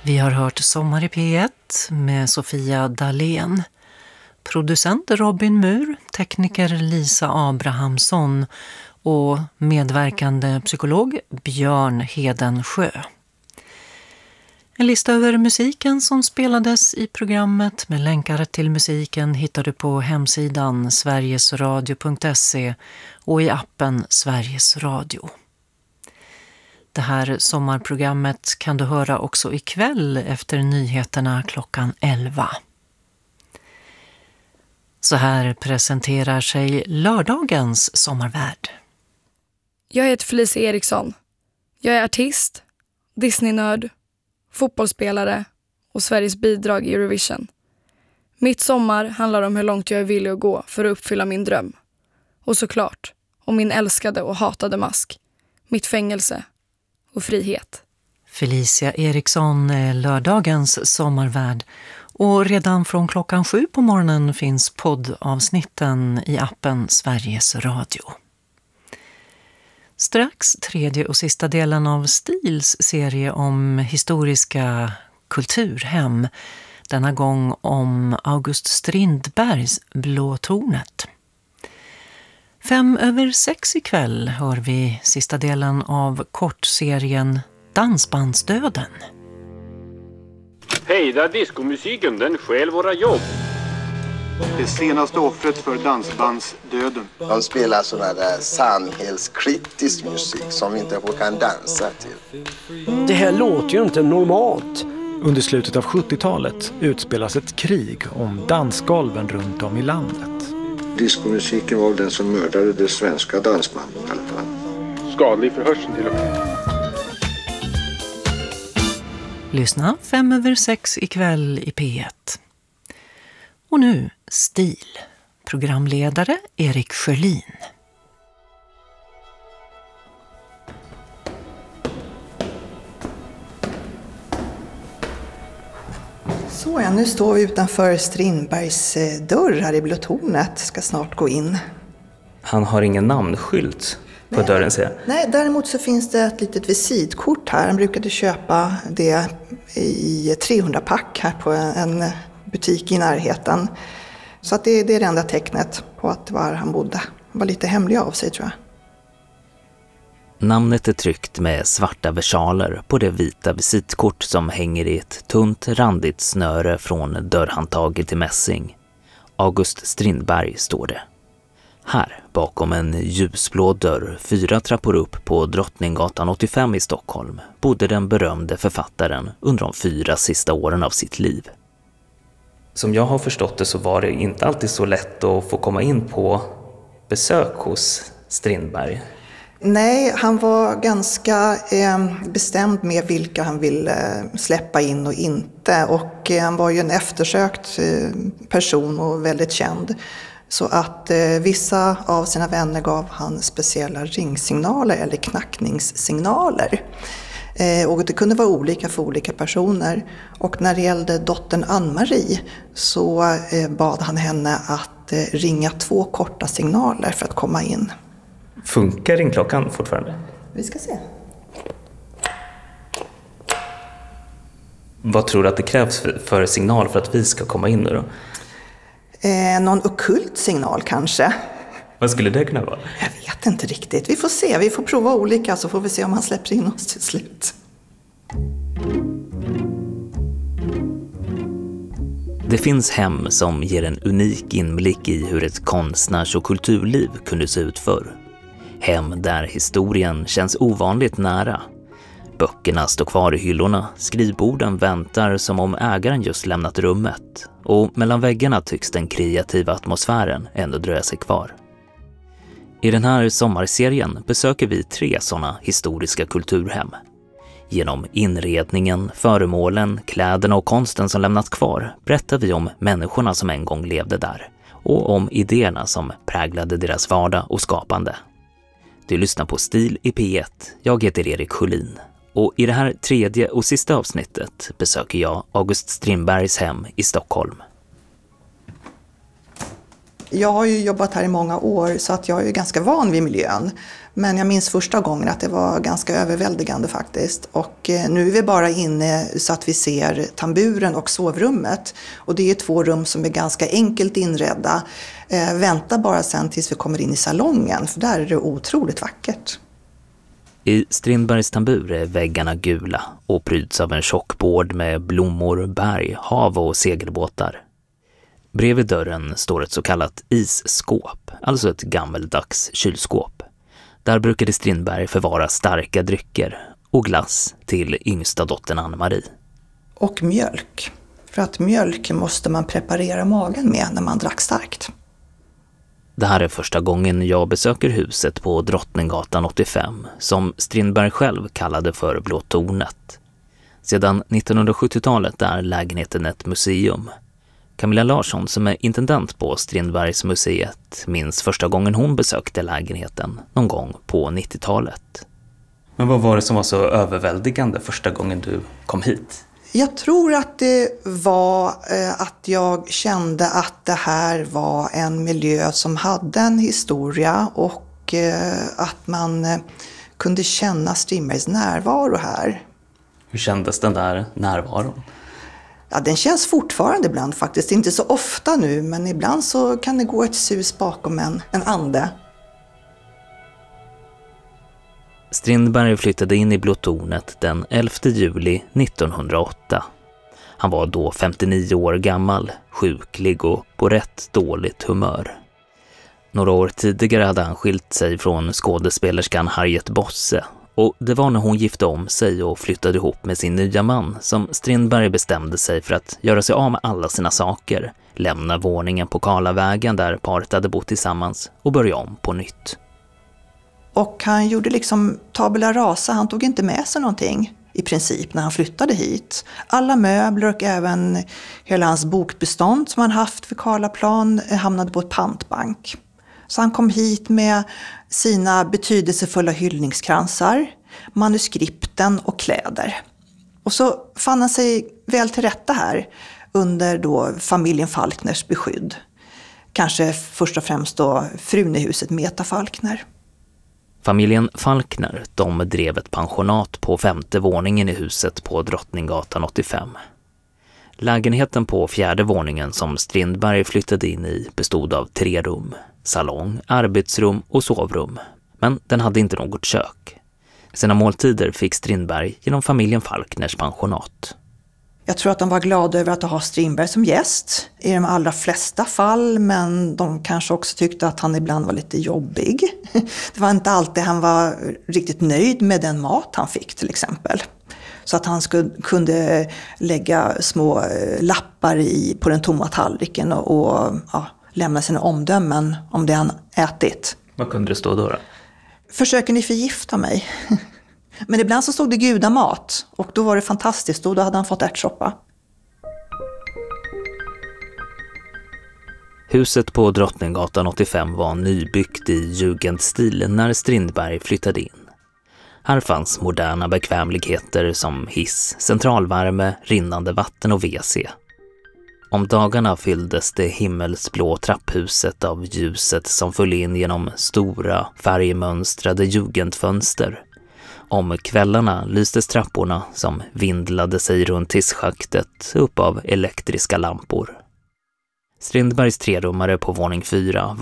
Vi har hört Sommar i P1 med Sofia Dalén. Producent Robin Mur, tekniker Lisa Abrahamsson och medverkande psykolog Björn Hedensjö. En lista över musiken som spelades i programmet med länkar till musiken hittar du på hemsidan sverigesradio.se och i appen Sveriges Radio. Det här sommarprogrammet kan du höra också ikväll efter nyheterna klockan 11. Så här presenterar sig lördagens sommarvärd. Jag heter Felicia Eriksson. Jag är artist, Disney-nörd, fotbollsspelare och Sveriges bidrag i Eurovision. Mitt sommar handlar om hur långt jag är villig att gå för att uppfylla min dröm. Och såklart om min älskade och hatade mask, mitt fängelse och frihet. Felicia Eriksson är lördagens sommarvärd och redan från klockan 7 på morgonen finns poddavsnitten i appen Sveriges Radio. Strax tredje och sista delen av Stils serie om historiska kulturhem. Denna gång om August Strindbergs Blå tornet. 5:06 ikväll hör vi sista delen av kortserien Dansbandsdöden. Hejda diskomusiken, den stjäl våra jobb. Det senaste offret för dansbandsdöden. De spelar sådana där samhällskritisk musik som vi inte kan dansa till. Det här låter ju inte normalt. Under slutet av 70-talet utspelas ett krig om dansgolven runt om i landet. Diskomusiken var den som mördade det svenska dansbandet i alla fall. Skadlig för hörseln till och med. Lyssna 5:06 ikväll i P1. Och nu Stil. Programledare Erik Sjölin. Så ja, nu står vi utanför Strindbergs dörr här i Blå tornet. Ska snart gå in. Han har ingen namnskylt på dörren, ser jag. Nej, däremot så finns det ett litet visitkort här. Han brukade köpa det i 300-pack här på en butik i närheten. Så att det är det enda tecknet på att var han bodde. Han var lite hemlig av sig, tror jag. Namnet är tryckt med svarta versaler på det vita visitkort som hänger i ett tunt randigt snöre från dörrhandtaget till mässing. August Strindberg står det. Här, bakom en ljusblå dörr 4 trappor upp på Drottninggatan 85 i Stockholm, bodde den berömde författaren under de 4 sista åren av sitt liv. Som jag har förstått det så var det inte alltid så lätt att få komma in på besök hos Strindberg. Nej, han var ganska bestämd med vilka han ville släppa in och inte. Och han var ju en eftersökt person och väldigt känd. Så att vissa av sina vänner gav han speciella ringsignaler eller knackningssignaler. Och det kunde vara olika för olika personer. Och när det gällde dottern Ann-Marie så bad han henne att ringa 2 korta signaler för att komma in. Funkar ringklockan fortfarande? Vi ska se. Vad tror du att det krävs för signal för att vi ska komma in nu då? Någon ockult signal kanske. Vad skulle det kunna vara? Jag vet inte riktigt. Vi får se. Vi får prova olika så får vi se om han släpper in oss till slut. Det finns hem som ger en unik inblick i hur ett konstnärs- och kulturliv kunde se ut förr. Hem där historien känns ovanligt nära. Böckerna står kvar i hyllorna, skrivborden väntar som om ägaren just lämnat rummet och mellan väggarna tycks den kreativa atmosfären ändå dröja sig kvar. I den här sommarserien besöker vi 3 sådana historiska kulturhem. Genom inredningen, föremålen, kläderna och konsten som lämnats kvar berättar vi om människorna som en gång levde där och om idéerna som präglade deras vardag och skapande. Du lyssnar på Stil i P1. Jag heter Erik Sjölin. Och i det här 3:e och sista avsnittet besöker jag August Strindbergs hem i Stockholm. Jag har ju jobbat här i många år så att jag är ganska van vid miljön. Men jag minns första gången att det var ganska överväldigande faktiskt. Och nu är vi bara inne så att vi ser tamburen och sovrummet. Och det är 2 rum som är ganska enkelt inredda. Vänta bara sen tills vi kommer in i salongen, för där är det otroligt vackert. I Strindbergs tambur är väggarna gula och pryds av en tjockbord med blommor, berg, hav och segelbåtar. Bredvid dörren står ett så kallat isskåp, alltså ett gammeldags kylskåp. Där brukade Strindberg förvara starka drycker och glass till yngsta dottern Anne-Marie. Och mjölk. För att mjölk måste man preparera magen med när man drack starkt. Det här är första gången jag besöker huset på Drottninggatan 85, som Strindberg själv kallade för Blå tornet. Sedan 1970-talet är lägenheten ett museum. Camilla Larsson, som är intendent på Strindbergs museet, minns första gången hon besökte lägenheten någon gång på 90-talet. Men vad var det som var så överväldigande första gången du kom hit? Jag tror att det var att jag kände att det här var en miljö som hade en historia och att man kunde känna Strindbergs närvaro här. Hur kändes den där närvaron? Ja, den känns fortfarande ibland faktiskt. Inte så ofta nu, men ibland så kan det gå ett sus bakom en ande. Strindberg flyttade in i Blå tornet den 11 juli 1908. Han var då 59 år gammal, sjuklig och på rätt dåligt humör. Några år tidigare hade han skilt sig från skådespelerskan Harriet Bosse, och det var när hon gifte om sig och flyttade ihop med sin nya man som Strindberg bestämde sig för att göra sig av med alla sina saker, lämna våningen på Karlavägen där paret hade bott tillsammans och börja om på nytt. Och han gjorde liksom tabula rasa, han tog inte med sig någonting i princip när han flyttade hit. Alla möbler och även hela hans bokbestånd som han haft för Karlaplan hamnade på ett pantbank. Så han kom hit med sina betydelsefulla hyllningskransar, manuskripten och kläder. Och så fann han sig väl till rätta här under då familjen Falkners beskydd. Kanske först och främst då frun i huset, Meta Falkner. Familjen Falkner, de drev ett pensionat på 5:e våningen i huset på Drottninggatan 85. Lägenheten på 4:e våningen som Strindberg flyttade in i bestod av 3 rum, salong, arbetsrum och sovrum. Men den hade inte något kök. Sina måltider fick Strindberg genom familjen Falkners pensionat. Jag tror att de var glada över att ha Strindberg som gäst i de allra flesta fall, men de kanske också tyckte att han ibland var lite jobbig. Det var inte alltid han var riktigt nöjd med den mat han fick till exempel. Så att han kunde lägga små lappar på den tomma tallriken och lämna sina omdömen om det han ätit. Vad kunde det stå då? Försöker ni förgifta mig? Men ibland så stod det gudamat och då var det fantastiskt. Då hade han fått ärtsoppa. Huset på Drottninggatan 85 var nybyggt i jugendstil när Strindberg flyttade in. Här fanns moderna bekvämligheter som hiss, centralvärme, rinnande vatten och WC. Om dagarna fylldes det himmelsblå trapphuset av ljuset som föll in genom stora, färgmönstrade jugendfönster. Om kvällarna lystes trapporna som vindlade sig runt hisschaktet upp av elektriska lampor. Strindbergs 3-rummare på våning 4